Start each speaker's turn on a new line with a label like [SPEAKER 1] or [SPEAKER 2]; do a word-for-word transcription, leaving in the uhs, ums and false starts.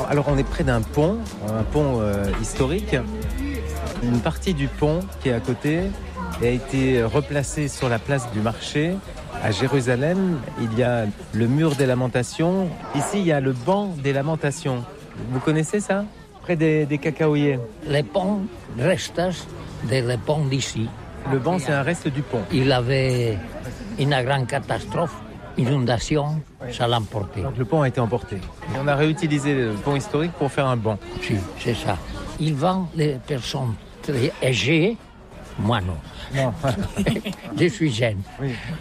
[SPEAKER 1] Alors on est près d'un pont, un pont euh, historique. Une partie du pont qui est à côté a été replacée sur la place du marché. À Jérusalem, il y a le mur des lamentations. Ici, il y a le banc des lamentations. Vous connaissez ça? Près des, des cacaoyers.
[SPEAKER 2] Les ponts restent des ponts d'ici.
[SPEAKER 1] Le banc, c'est un reste du pont.
[SPEAKER 2] Il avait une grande catastrophe, inondation, ça l'a emporté.
[SPEAKER 1] Donc le pont a été emporté. Et on a réutilisé le pont historique pour faire un banc.
[SPEAKER 2] Si, c'est ça. Il vend les personnes très âgées. Moi non.
[SPEAKER 1] Non.
[SPEAKER 2] Je suis jeune.
[SPEAKER 1] Oui.